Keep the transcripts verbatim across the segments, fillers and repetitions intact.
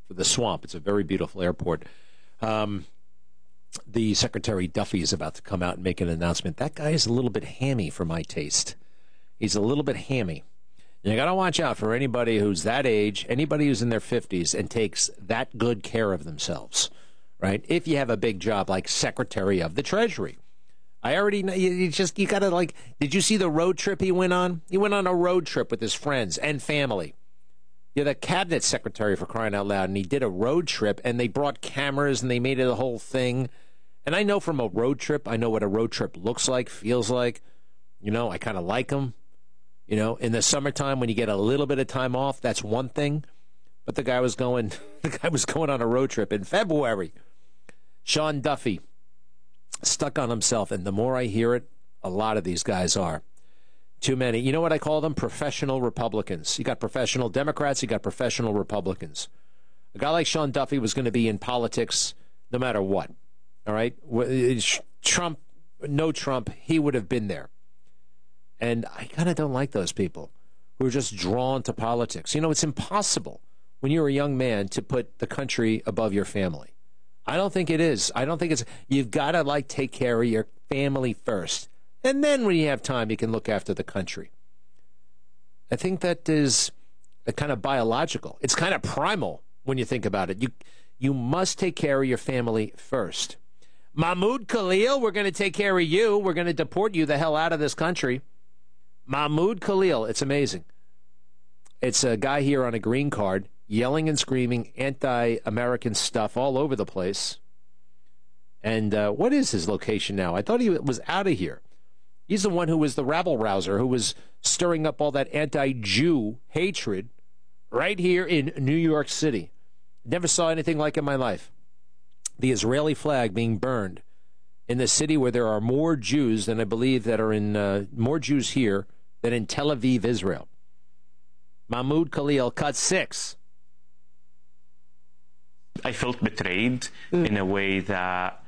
for the swamp. It's a very beautiful airport. Um, the Secretary Duffy is about to come out and make an announcement. That guy is a little bit hammy for my taste. He's a little bit hammy. You got to watch out for anybody who's that age, anybody who's in their fifties and takes that good care of themselves, right? If you have a big job like Secretary of the Treasury. I already know, you, you just, you got to like, did you see the road trip he went on? He went on a road trip with his friends and family. You're the cabinet secretary, for crying out loud, and he did a road trip, and they brought cameras, and they made it a whole thing. And I know from a road trip, I know what a road trip looks like, feels like. You know, I kind of like them. You know, in the summertime when you get a little bit of time off, that's one thing. But the guy was going, the guy was going on a road trip in February. Sean Duffy, stuck on himself, and the more I hear it, a lot of these guys are. Too many. You know what I call them? Professional Republicans. You got professional Democrats, you got professional Republicans. A guy like Sean Duffy was going to be in politics no matter what. All right? Trump, no Trump, he would have been there. And I kind of don't like those people who are just drawn to politics. You know, it's impossible when you're a young man to put the country above your family. I don't think it is. I don't think it's, you've got to like take care of your family first. And then when you have time, you can look after the country. I think that is a kind of biological. It's kind of primal when you think about it. You, you must take care of your family first. Mahmoud Khalil, we're going to take care of you. We're going to deport you the hell out of this country. Mahmoud Khalil, it's amazing. It's a guy here on a green card yelling and screaming anti-American stuff all over the place. And uh, what is his location now? I thought he was out of here. He's the one who was the rabble-rouser, who was stirring up all that anti-Jew hatred right here in New York City. Never saw anything like it in my life. The Israeli flag being burned in the city where there are more Jews than I believe that are in, uh, more Jews here than in Tel Aviv, Israel. Mahmoud Khalil, cut six. I felt betrayed mm. in a way that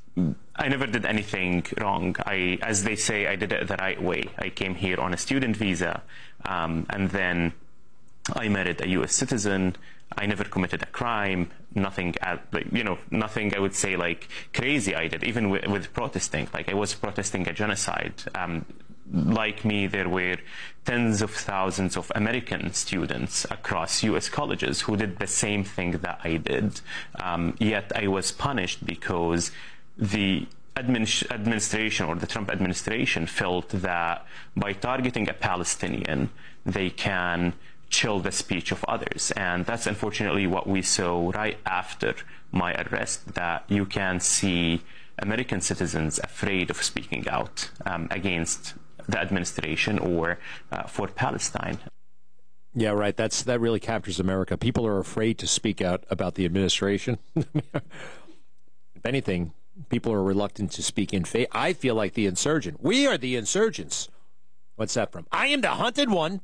I never did anything wrong. I, as they say, I did it the right way. I came here on a student visa, um, and then I married a U S citizen. I never committed a crime. Nothing, you know, nothing I would say like crazy I did, even with, with protesting. Like I was protesting a genocide. Um, like me, there were tens of thousands of American students across U S colleges who did the same thing that I did. Um, yet I was punished because the admin administration or the Trump administration felt that by targeting a Palestinian, they can chill the speech of others. And that's unfortunately what we saw right after my arrest, that you can see American citizens afraid of speaking out um, against the administration or uh, for Palestine. Yeah, right. That's that really captures America. People are afraid to speak out about the administration. If anything, people are reluctant to speak in favor. I feel like the insurgent. We are the insurgents. What's that from? I am the hunted one.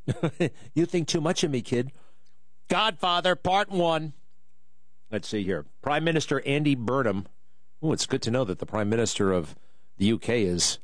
You think too much of me, kid. Godfather, part one. Let's see here. Prime Minister Andy Burnham. Oh, it's good to know that the Prime Minister of the U K is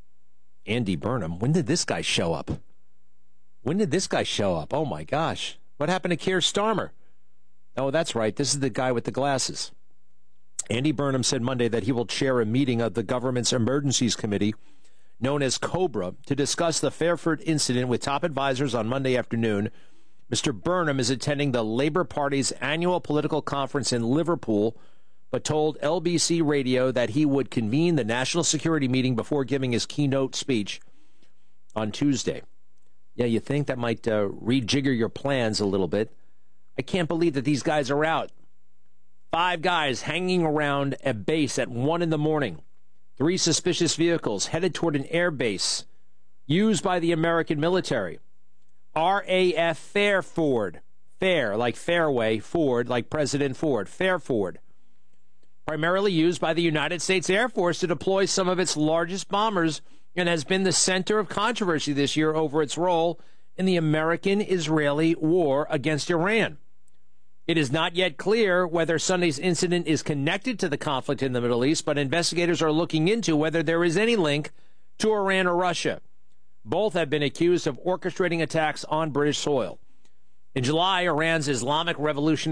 Andy Burnham. When did this guy show up? When did this guy show up? Oh, my gosh. What happened to Keir Starmer? Oh, that's right. This is the guy with the glasses. Andy Burnham said Monday that he will chair a meeting of the government's Emergencies Committee, known as COBRA, to discuss the Fairford incident with top advisors on Monday afternoon. Mister Burnham is attending the Labour Party's annual political conference in Liverpool, but told L B C Radio that he would convene the national security meeting before giving his keynote speech on Tuesday. Yeah, you think that might uh, rejigger your plans a little bit. I can't believe that these guys are out. Five guys hanging around a base at one in the morning. Three suspicious vehicles headed toward an air base used by the American military. R A F Fairford. Fair, like Fairway, Ford, like President Ford. Fairford. Primarily used by the United States Air Force to deploy some of its largest bombers, and has been the center of controversy this year over its role in the American-Israeli war against Iran. It is not yet clear whether Sunday's incident is connected to the conflict in the Middle East, but investigators are looking into whether there is any link to Iran or Russia. Both have been accused of orchestrating attacks on British soil. In July, Iran's Islamic Revolution